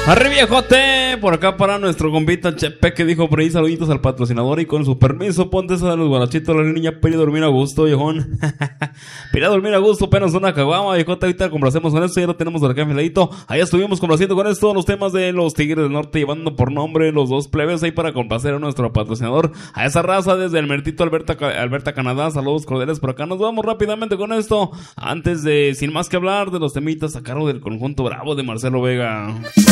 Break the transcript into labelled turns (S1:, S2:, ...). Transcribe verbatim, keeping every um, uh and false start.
S1: Arre viejote, por acá para nuestro compita Chepe que dijo por ahí saluditos al patrocinador y con su permiso ponte esa de los guarachitos, la niña pide dormir a gusto, viejón. Pide dormir a gusto, apenas una caguama, viejote, ahorita complacemos con esto, ya lo tenemos por acá enfiladito. Allá estuvimos complaciendo con esto los temas de los Tigres del Norte, llevando por nombre los dos plebes ahí para complacer a nuestro patrocinador, a esa raza desde el Mertito Alberta, Alberta, Canadá. Saludos cordiales por acá, nos vamos rápidamente con esto, antes de, sin más que hablar, de los temitas a cargo del conjunto Bravo de Marcelo Vega.